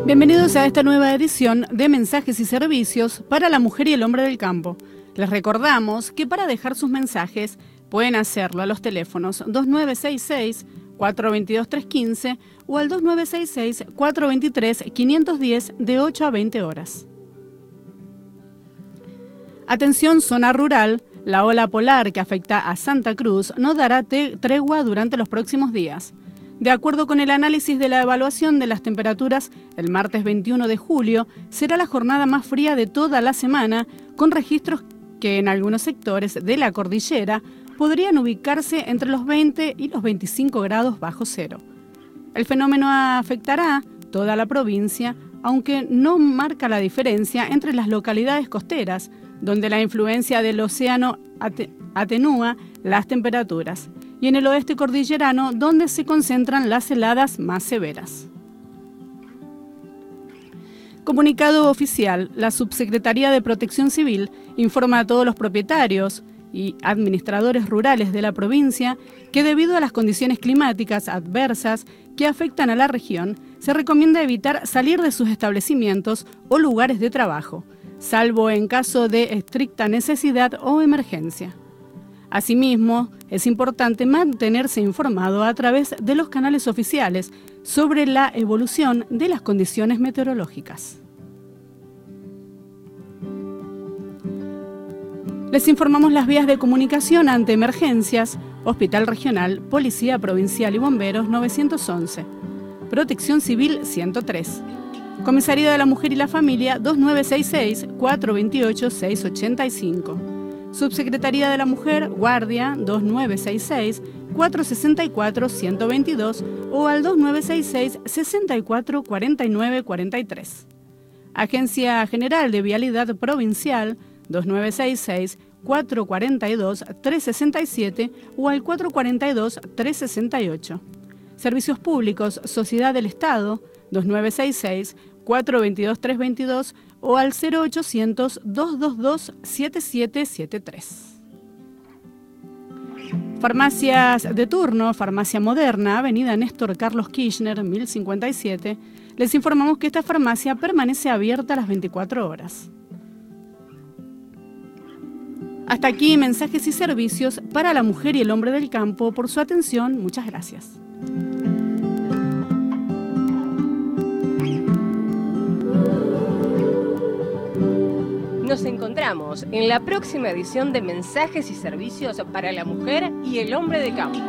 Bienvenidos a esta nueva edición de Mensajes y Servicios para la Mujer y el Hombre del Campo. Les recordamos que para dejar sus mensajes pueden hacerlo a los teléfonos 2966-422-315 o al 2966-423-510 de 8 a 20 horas. Atención zona rural, la ola polar que afecta a Santa Cruz no dará tregua durante los próximos días. De acuerdo con el análisis de la evaluación de las temperaturas, el martes 21 de julio será la jornada más fría de toda la semana, con registros que en algunos sectores de la cordillera podrían ubicarse entre los 20 y los 25 grados bajo cero. El fenómeno afectará toda la provincia, aunque no marca la diferencia entre las localidades costeras, donde la influencia del océano atenúa las temperaturas, y en el oeste cordillerano, donde se concentran las heladas más severas. Comunicado oficial, la Subsecretaría de Protección Civil informa a todos los propietarios y administradores rurales de la provincia que debido a las condiciones climáticas adversas que afectan a la región, se recomienda evitar salir de sus establecimientos o lugares de trabajo, salvo en caso de estricta necesidad o emergencia. Asimismo, es importante mantenerse informado a través de los canales oficiales sobre la evolución de las condiciones meteorológicas. Les informamos las vías de comunicación ante emergencias: Hospital Regional, Policía Provincial y Bomberos 911, Protección Civil 103, Comisaría de la Mujer y la Familia 2966-428-685. Subsecretaría de la Mujer, Guardia 2966-464-122 o al 2966-644943. Agencia General de Vialidad Provincial 2966-442-367 o al 442-368. Servicios Públicos, Sociedad del Estado 2966-422-322 o al 0800-222-7773. Farmacias de turno, Farmacia Moderna, Avenida Néstor Carlos Kirchner, 1057. Les informamos que esta farmacia permanece abierta las 24 horas. Hasta aquí mensajes y servicios para la mujer y el hombre del campo. Por su atención, muchas gracias. Nos encontramos en la próxima edición de Mensajes y Servicios para la Mujer y el Hombre de Campo.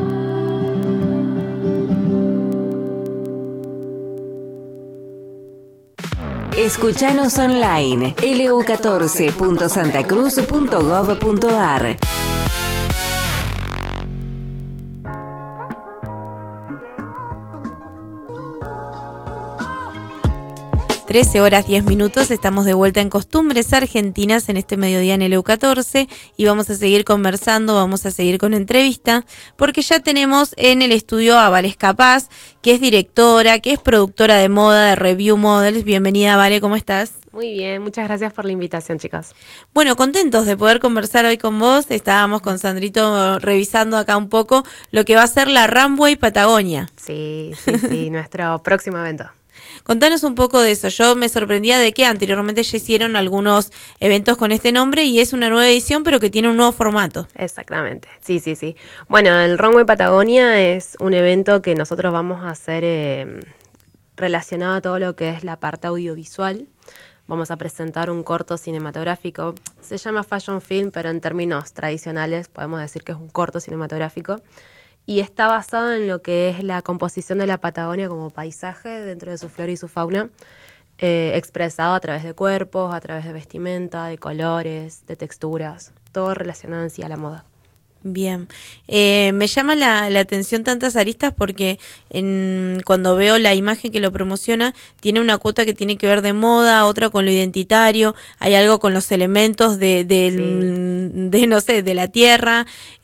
Escuchanos online, lu14.santacruz.gov.ar. 13 horas 10 minutos, estamos de vuelta en Costumbres Argentinas en este mediodía en el EU14 y vamos a seguir conversando, vamos a seguir con entrevista, porque ya tenemos en el estudio a Valesca Paz, que es directora, que es productora de moda de Review Models. Bienvenida, Vale, ¿cómo estás? Muy bien, muchas gracias por la invitación, chicas. Bueno, contentos de poder conversar hoy con vos. Estábamos con Sandrito revisando acá un poco lo que va a ser la Runway Patagonia. Sí, nuestro próximo evento. Contanos un poco de eso. Yo me sorprendía de que anteriormente ya hicieron algunos eventos con este nombre y es una nueva edición, pero que tiene un nuevo formato. Exactamente, sí. Bueno, el Runway Patagonia es un evento que nosotros vamos a hacer relacionado a todo lo que es la parte audiovisual. Vamos a presentar un corto cinematográfico. Se llama Fashion Film, pero en términos tradicionales podemos decir que es un corto cinematográfico. Y está basado en lo que es la composición de la Patagonia como paisaje dentro de su flora y su fauna, expresado a través de cuerpos, a través de vestimenta, de colores, de texturas, todo relacionado en sí a la moda. Bien, me llama la atención tantas aristas porque cuando veo la imagen que lo promociona, tiene una cuota que tiene que ver de moda, otra con lo identitario, hay algo con los elementos no sé, de la tierra,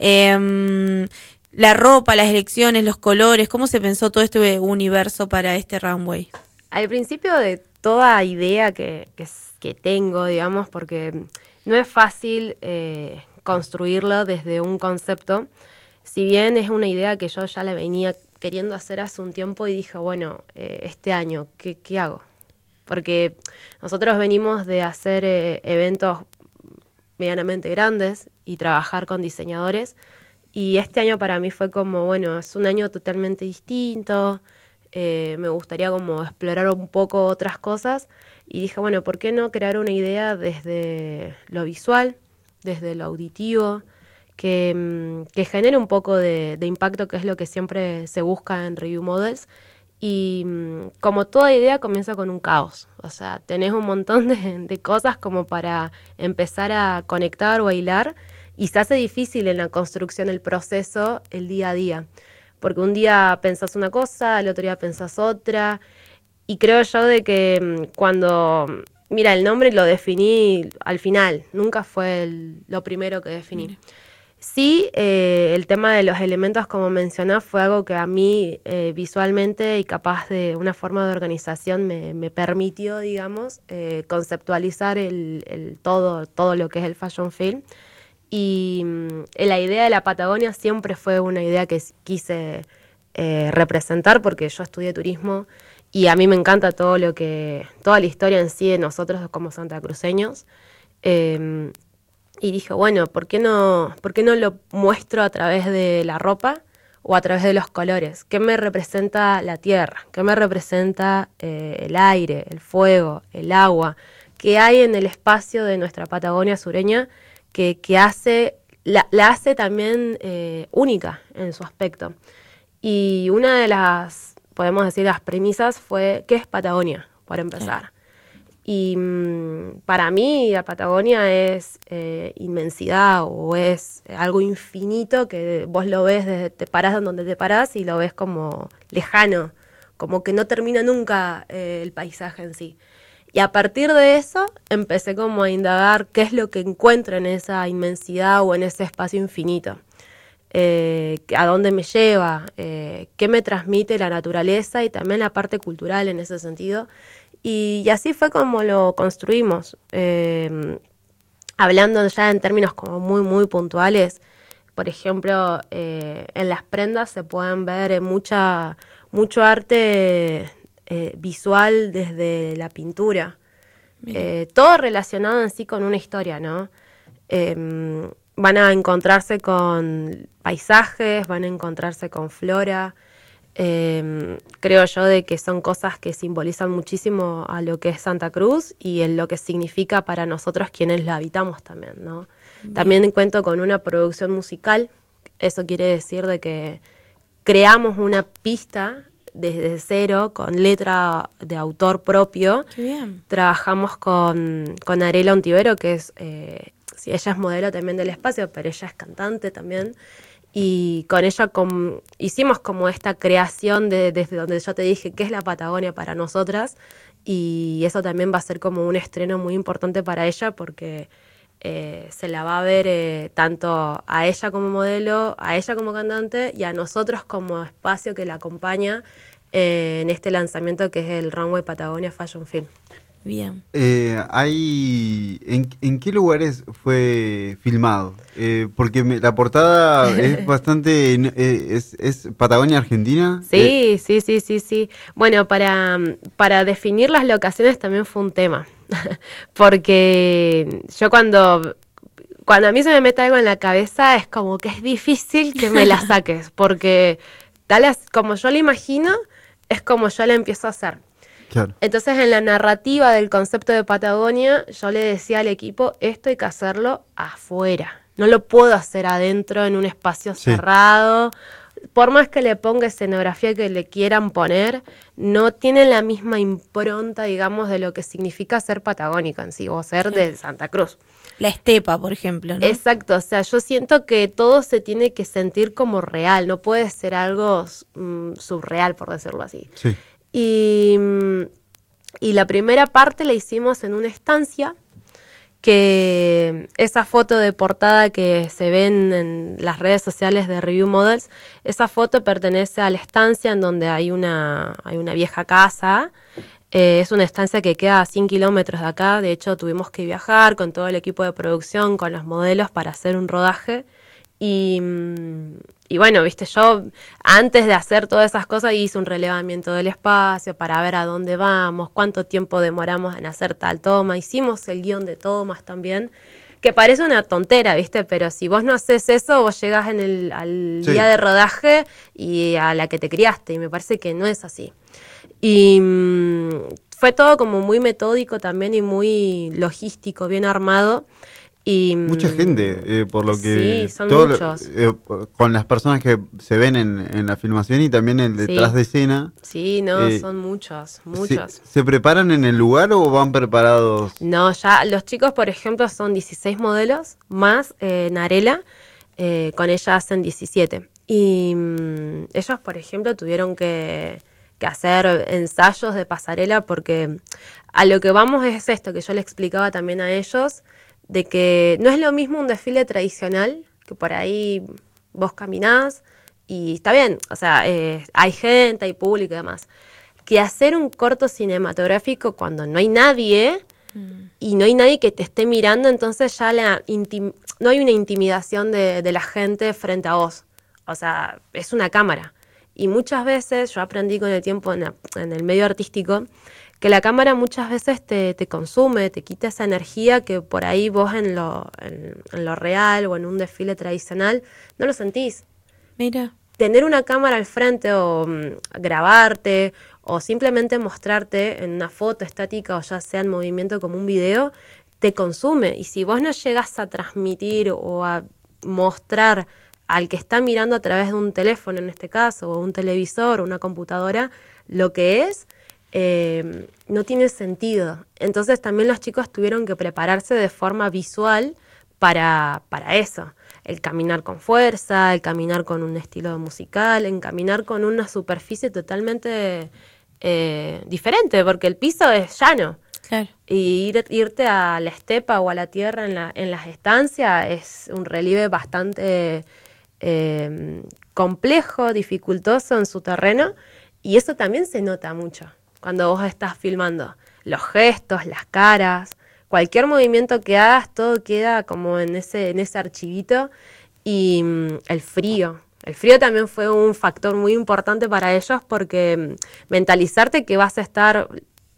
la ropa, las elecciones, los colores. ¿Cómo se pensó todo este universo para este runway? Al principio de toda idea que tengo, digamos, porque no es fácil construirlo desde un concepto. Si bien es una idea que yo ya la venía queriendo hacer hace un tiempo y dije, bueno, este año, ¿qué hago? Porque nosotros venimos de hacer eventos medianamente grandes y trabajar con diseñadores, y este año para mí fue como, bueno, es un año totalmente distinto, me gustaría como explorar un poco otras cosas, y dije, bueno, ¿por qué no crear una idea desde lo visual, desde lo auditivo, que genere un poco de impacto, que es lo que siempre se busca en Review Models? Y como toda idea comienza con un caos, o sea, tenés un montón de cosas como para empezar a conectar o a hilar, y se hace difícil en la construcción el proceso, el día a día, porque un día pensás una cosa, el otro día pensás otra, y creo yo de que cuando, mira, el nombre lo definí al final, nunca fue lo primero que definí. Mira. Sí, el tema de los elementos, como mencionás, fue algo que a mí visualmente y capaz de una forma de organización me permitió, digamos, conceptualizar todo lo que es el fashion film. Y la idea de la Patagonia siempre fue una idea que quise representar, porque yo estudié turismo y a mí me encanta toda la historia en sí de nosotros como santacruceños. Y dije, bueno, ¿por qué no lo muestro a través de la ropa o a través de los colores? ¿Qué me representa la tierra? ¿Qué me representa el aire, el fuego, el agua? ¿Qué hay en el espacio de nuestra Patagonia sureña que la hace también única en su aspecto? Y una de las, podemos decir, las premisas fue, ¿qué es Patagonia? Para empezar. Y para mí la Patagonia es inmensidad, o es algo infinito que vos lo ves desde te parás donde te parás y lo ves como lejano, como que no termina nunca el paisaje en sí. Y a partir de eso empecé como a indagar qué es lo que encuentro en esa inmensidad o en ese espacio infinito. A dónde me lleva, qué me transmite la naturaleza y también la parte cultural en ese sentido. Y así fue como lo construimos, hablando ya en términos como muy, muy puntuales. Por ejemplo, en las prendas se pueden ver mucho arte visual desde la pintura, todo relacionado en sí con una historia, ¿no? Van a encontrarse con paisajes, van a encontrarse con flora. Creo yo de que son cosas que simbolizan muchísimo a lo que es Santa Cruz y en lo que significa para nosotros quienes la habitamos también, ¿no? Bien. También cuento con una producción musical. Eso quiere decir de que creamos una pista desde cero con letra de autor propio. Qué bien. Trabajamos con Arela Ontivero, que es sí, ella es modelo también del espacio, pero ella es cantante también. Y con ella hicimos como esta creación desde donde yo te dije qué es la Patagonia para nosotras, y eso también va a ser como un estreno muy importante para ella, porque se la va a ver tanto a ella como modelo, a ella como cantante y a nosotros como espacio que la acompaña en este lanzamiento que es el Runway Patagonia Fashion Film. Bien. ¿En qué lugares fue filmado? Porque la portada es bastante... ¿Es Patagonia Argentina? Sí. Bueno, para definir las locaciones también fue un tema. Porque yo cuando a mí se me mete algo en la cabeza es como que es difícil que me la saques. Porque tal como yo la imagino, es como yo la empiezo a hacer. Claro. Entonces, en la narrativa del concepto de Patagonia, yo le decía al equipo, esto hay que hacerlo afuera. No lo puedo hacer adentro en un espacio cerrado. Por más que le ponga escenografía que le quieran poner, no tiene la misma impronta, digamos, de lo que significa ser patagónica en sí, o ser de Santa Cruz. La estepa, por ejemplo, ¿no? Exacto, o sea, yo siento que todo se tiene que sentir como real, no puede ser algo surreal, por decirlo así. Sí. Y la primera parte la hicimos en una estancia, que esa foto de portada que se ven en las redes sociales de Review Models, esa foto pertenece a la estancia en donde hay una vieja casa. Es una estancia que queda a 100 kilómetros de acá. De hecho, tuvimos que viajar con todo el equipo de producción, con los modelos, para hacer un rodaje. Y bueno, viste, yo antes de hacer todas esas cosas hice un relevamiento del espacio para ver a dónde vamos, cuánto tiempo demoramos en hacer tal toma, hicimos el guión de tomas también, que parece una tontera, viste, pero si vos no haces eso, vos llegás al Sí. día de rodaje y a la que te criaste, y me parece que no es así. Y fue todo como muy metódico también y muy logístico, bien armado. Y, Mucha gente, por lo que... Sí, son todo muchos. con las personas que se ven en la filmación y también en detrás Sí. de escena. Sí, no, Eh, son muchos. ¿Se preparan en el lugar o van preparados? No, ya los chicos, por ejemplo, son 16 modelos, más Narela, con ella hacen 17. Y ellos, por ejemplo, tuvieron que hacer ensayos de pasarela porque a lo que vamos es esto, que yo le explicaba también a ellos, de que no es lo mismo un desfile tradicional, que por ahí vos caminás y está bien, o sea, hay gente, hay público y demás, que hacer un corto cinematográfico cuando no hay nadie y no hay nadie que te esté mirando, entonces ya no hay una intimidación de la gente frente a vos. O sea, es una cámara. Y muchas veces, yo aprendí con el tiempo en el medio artístico, que la cámara muchas veces te consume, te quita esa energía que por ahí vos en lo real o en un desfile tradicional no lo sentís. Mira. Tener una cámara al frente o grabarte o simplemente mostrarte en una foto estática o ya sea en movimiento como un video, te consume. Y si vos no llegas a transmitir o a mostrar al que está mirando a través de un teléfono en este caso, o un televisor o una computadora, lo que es, no tiene sentido. Entonces también los chicos tuvieron que prepararse de forma visual para eso. El caminar con fuerza, el caminar con un estilo musical, el caminar con una superficie totalmente diferente, porque el piso es llano. Claro. Y irte a la estepa o a la tierra en las estancias es un relieve bastante complejo, dificultoso en su terreno, y eso también se nota mucho cuando vos estás filmando. Los gestos, las caras, cualquier movimiento que hagas, todo queda como en ese archivito. Y el frío. El frío también fue un factor muy importante para ellos porque mentalizarte que vas a estar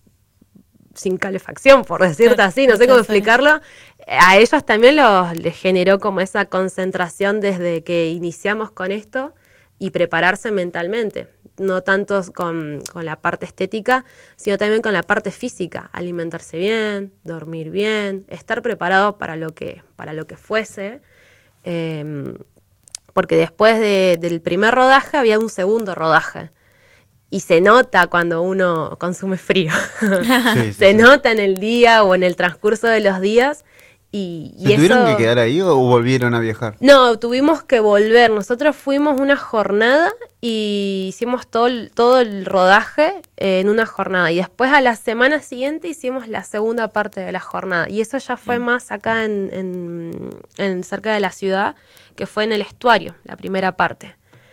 sin calefacción, por decirte así, no sé cómo explicarlo, a ellos también les generó como esa concentración desde que iniciamos con esto y prepararse mentalmente, no tanto con la parte estética, sino también con la parte física, alimentarse bien, dormir bien, estar preparado para lo que fuese, porque después del primer rodaje había un segundo rodaje. Y se nota cuando uno consume frío. Sí, Se sí. nota en el día o en el transcurso de los días. Y ¿Se tuvieron eso... que quedar ahí o volvieron a viajar? No, tuvimos que volver. Nosotros fuimos una jornada y hicimos todo el rodaje en una jornada. Y después a la semana siguiente hicimos la segunda parte de la jornada. Y eso ya fue más acá en cerca de la ciudad, que fue en el estuario, la primera parte.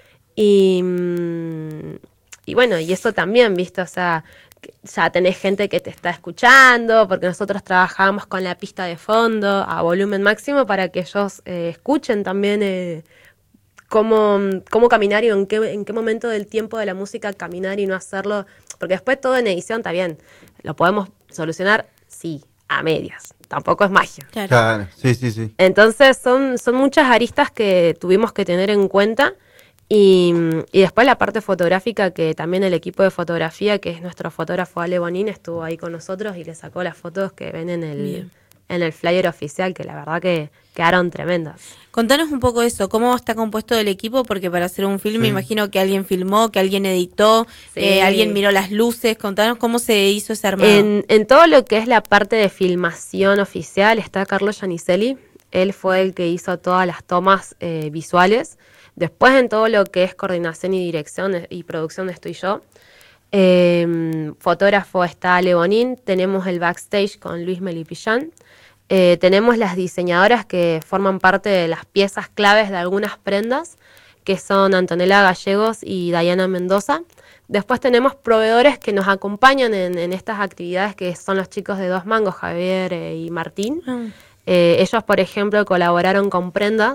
Y bueno, y eso también, ¿viste? O sea, ya tenés gente que te está escuchando, porque nosotros trabajábamos con la pista de fondo a volumen máximo para que ellos escuchen también cómo caminar y en qué momento del tiempo de la música caminar y no hacerlo. Porque después todo en edición está bien. Lo podemos solucionar, sí, a medias. Tampoco es magia. Claro. Claro, sí, sí, sí. Entonces son muchas aristas que tuvimos que tener en cuenta. Y después la parte fotográfica, que también el equipo de fotografía, que es nuestro fotógrafo Ale Bonín, estuvo ahí con nosotros y le sacó las fotos que ven en el flyer oficial, que la verdad que quedaron tremendas. Contanos un poco eso, cómo está compuesto el equipo, porque para hacer un film me imagino que alguien filmó, que alguien editó, Sí. alguien miró las luces. Contanos cómo se hizo ese armado. En todo lo que es la parte de filmación oficial está Carlos Giannicelli. Él fue el que hizo todas las tomas visuales. Después en todo lo que es coordinación y dirección y producción estoy yo. Fotógrafo está Ale Bonín. Tenemos el backstage con Luis Melipillán. Tenemos las diseñadoras que forman parte de las piezas claves de algunas prendas, que son Antonella Gallegos y Dayana Mendoza. Después tenemos proveedores que nos acompañan en estas actividades, que son los chicos de Dos Mangos, Javier y Martín. Ellos, por ejemplo, colaboraron con prendas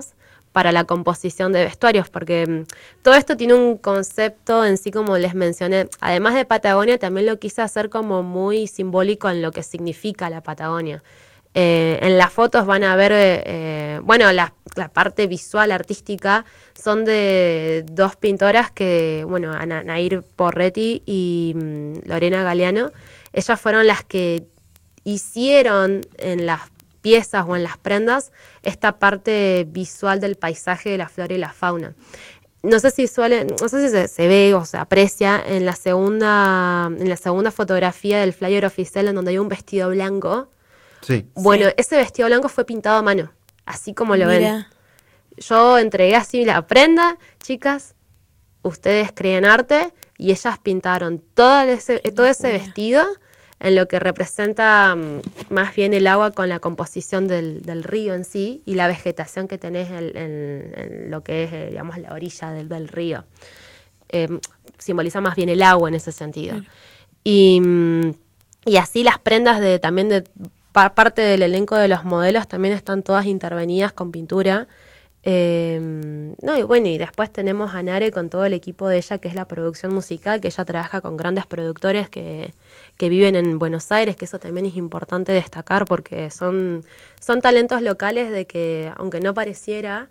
para la composición de vestuarios, porque todo esto tiene un concepto en sí, como les mencioné. Además de Patagonia, también lo quise hacer como muy simbólico en lo que significa la Patagonia. En las fotos van a ver, la parte visual, artística, son de dos pintoras que, Nair Porretti y Lorena Galeano. Ellas fueron las que hicieron en las piezas o en las prendas esta parte visual del paisaje de la flora y la fauna. No sé si se ve o se aprecia en la segunda fotografía del flyer oficial, en donde hay un vestido blanco. Sí. Bueno, ese vestido blanco fue pintado a mano, así como lo ven. Yo entregué así la prenda, chicas, ustedes creen arte, y ellas pintaron todo ese vestido en lo que representa más bien el agua con la composición del río en sí y la vegetación que tenés en lo que es, digamos, la orilla del río. Simboliza más bien el agua en ese sentido. Y así las prendas también de parte del elenco de los modelos también están todas intervenidas con pintura. Y después tenemos a Nare con todo el equipo de ella, que es la producción musical, que ella trabaja con grandes productores que viven en Buenos Aires, que eso también es importante destacar, porque son talentos locales de que, aunque no pareciera,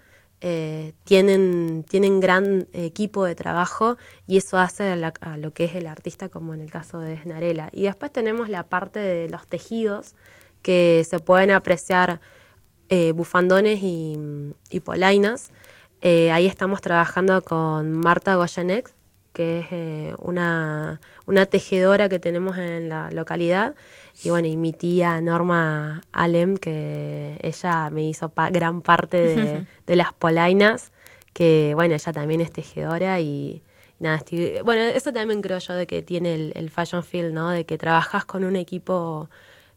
tienen gran equipo de trabajo, y eso hace a lo que es el artista, como en el caso de Snarela. Y después tenemos la parte de los tejidos, que se pueden apreciar bufandones y polainas. Ahí estamos trabajando con Marta Goyenex, que es una tejedora que tenemos en la localidad, y mi tía Norma Alem, que ella me hizo gran parte de las polainas, que ella también es tejedora, y nada, eso también creo yo de que tiene el Fashion Field, ¿no? De que trabajas con un equipo,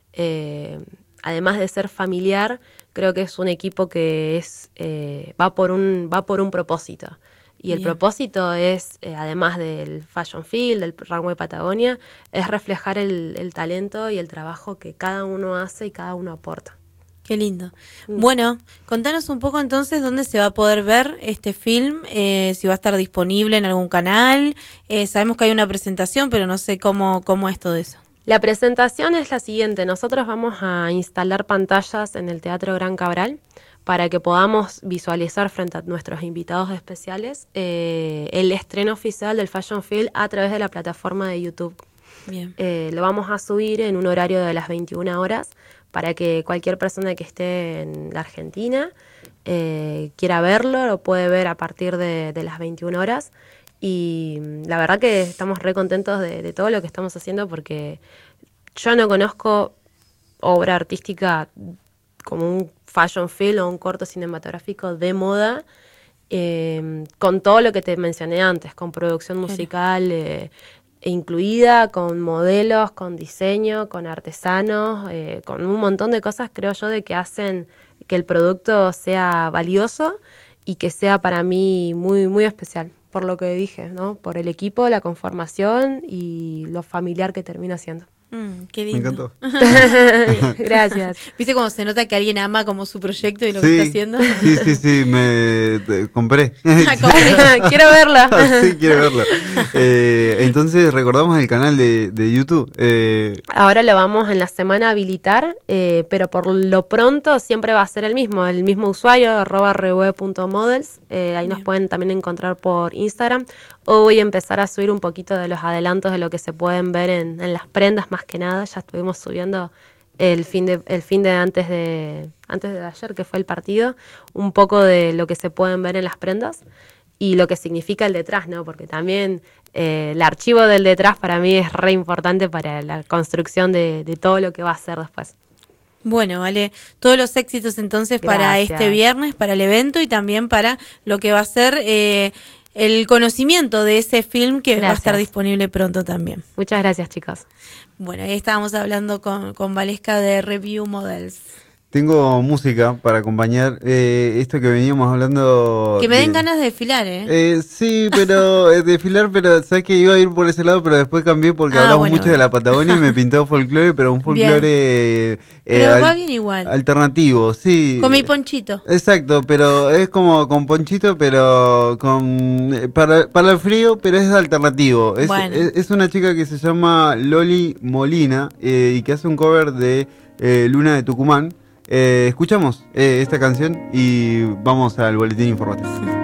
además de ser familiar, creo que es un equipo que va por un propósito. Y el propósito es, además del Fashion Field, del Runway Patagonia, es reflejar el talento y el trabajo que cada uno hace y cada uno aporta. Qué lindo. Bueno, contanos un poco entonces dónde se va a poder ver este film, si va a estar disponible en algún canal. Sabemos que hay una presentación, pero no sé cómo es todo eso. La presentación es la siguiente. Nosotros vamos a instalar pantallas en el Teatro Gran Cabral para que podamos visualizar frente a nuestros invitados especiales el estreno oficial del Fashion Field a través de la plataforma de YouTube. Bien. Lo vamos a subir en un horario de las 21 horas para que cualquier persona que esté en la Argentina quiera verlo, lo puede ver a partir de las 21 horas. Y la verdad que estamos re contentos de todo lo que estamos haciendo, porque yo no conozco obra artística como un fashion film o un corto cinematográfico de moda, con todo lo que te mencioné antes, con producción musical incluida, con modelos, con diseño, con artesanos, con un montón de cosas, creo yo, de que hacen que el producto sea valioso y que sea para mí muy, muy especial. Por lo que dije, ¿no? Por el equipo, la conformación y lo familiar que termina siendo. Qué lindo. Me encantó. Gracias. ¿Viste cómo se nota que alguien ama como su proyecto y lo que está haciendo? Sí, compré. Quiero verla. Sí, quiero verla. Entonces recordamos el canal de YouTube. Ahora lo vamos en la semana a habilitar, pero por lo pronto siempre va a ser el mismo usuario, @rewe.models. Ahí nos pueden también encontrar por Instagram. Hoy voy a empezar a subir un poquito de los adelantos de lo que se pueden ver en las prendas, más que nada. Ya estuvimos subiendo el fin de antes de ayer, que fue el partido, un poco de lo que se pueden ver en las prendas y lo que significa el detrás, ¿no? Porque también el archivo del detrás para mí es re importante para la construcción de todo lo que va a ser después. Bueno, vale, todos los éxitos entonces. Gracias. Para este viernes, para el evento y también para lo que va a ser el conocimiento de ese film que va a estar disponible pronto también. Muchas gracias, chicos. Bueno, ahí estábamos hablando con Valesca de Review Models. tengo música para acompañar esto que veníamos hablando. Que me den ganas de desfilar, sí, pero desfilar, pero sabes que iba a ir por ese lado, pero después cambié porque hablamos mucho de la Patagonia y me pintó folclore, pero un folclore pero va bien igual. Alternativo, sí. Con mi ponchito. Exacto, pero es como con ponchito, pero con para el frío, pero es alternativo. Es una chica que se llama Loli Molina y que hace un cover de Luna de Tucumán. Escuchamos esta canción y vamos al boletín informativo.